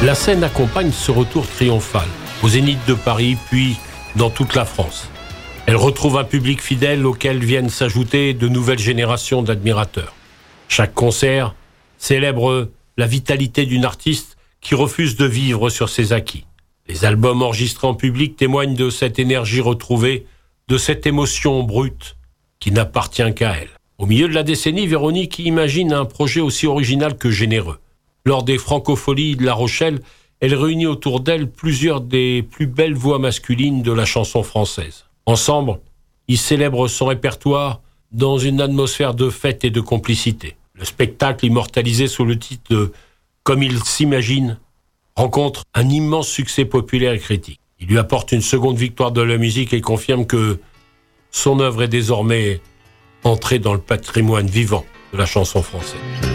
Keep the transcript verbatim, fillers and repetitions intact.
La scène accompagne ce retour triomphal, au Zénith de Paris, puis dans toute la France. Elle retrouve un public fidèle auquel viennent s'ajouter de nouvelles générations d'admirateurs. Chaque concert célèbre la vitalité d'une artiste qui refuse de vivre sur ses acquis. Les albums enregistrés en public témoignent de cette énergie retrouvée, de cette émotion brute qui n'appartient qu'à elle. Au milieu de la décennie, Véronique imagine un projet aussi original que généreux. Lors des Francopholies de La Rochelle, elle réunit autour d'elle plusieurs des plus belles voix masculines de la chanson française. Ensemble, ils célèbrent son répertoire dans une atmosphère de fête et de complicité. Le spectacle, immortalisé sous le titre de « Comme il s'imagine », rencontre un immense succès populaire et critique. Il lui apporte une seconde victoire de la musique et confirme que son œuvre est désormais entrée dans le patrimoine vivant de la chanson française.